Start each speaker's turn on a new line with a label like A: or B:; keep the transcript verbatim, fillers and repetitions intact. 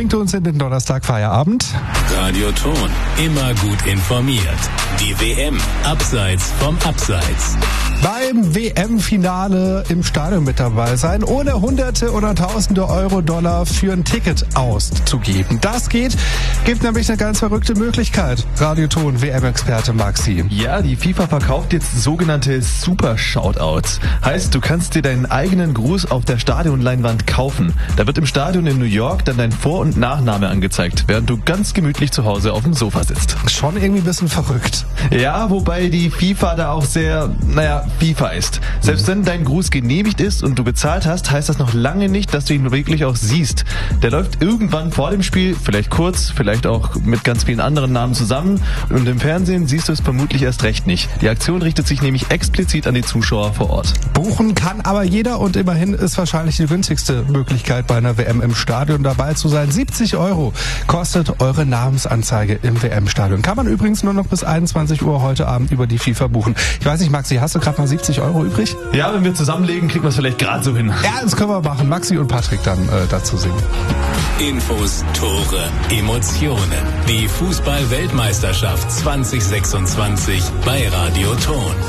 A: bringt uns in den Donnerstag Feierabend.
B: Radio Ton, immer gut informiert. Die W M, abseits vom Abseits.
A: Beim W M-Finale im Stadion mit dabei sein, ohne Hunderte oder Tausende Euro-Dollar für ein Ticket auszugeben. Das geht, gibt nämlich eine ganz verrückte Möglichkeit. Radioton W M-Experte Maxi.
C: Ja, die FIFA verkauft jetzt sogenannte Super-Shoutouts. Heißt, du kannst dir deinen eigenen Gruß auf der Stadionleinwand kaufen. Da wird im Stadion in New York dann dein Vor- und Nachname angezeigt, während du ganz gemütlich zu Hause auf dem Sofa sitzt.
A: Schon irgendwie ein bisschen verrückt.
C: Ja, wobei die FIFA da auch sehr, naja, FIFA ist. Selbst wenn dein Gruß genehmigt ist und du bezahlt hast, heißt das noch lange nicht, dass du ihn wirklich auch siehst. Der läuft irgendwann vor dem Spiel, vielleicht kurz, vielleicht auch mit ganz vielen anderen Namen zusammen, und im Fernsehen siehst du es vermutlich erst recht nicht. Die Aktion richtet sich nämlich explizit an die Zuschauer vor Ort.
A: Buchen kann aber jeder, und immerhin ist wahrscheinlich die günstigste Möglichkeit, bei einer W M im Stadion dabei zu sein. siebzig Euro kostet eure Namensanzeige im W M-Stadion. Kann man übrigens nur noch bis einundzwanzig Uhr heute Abend über die FIFA buchen. Ich weiß nicht, Maxi, hast du gerade mal siebzig Euro übrig?
C: Ja, wenn wir zusammenlegen, kriegen wir es vielleicht gerade so hin.
A: Ja, das können wir machen. Maxi und Patrick dann äh, dazu singen.
B: Infos, Tore, Emotionen. Die Fußball-Weltmeisterschaft zwanzig sechsundzwanzig bei Radio Ton.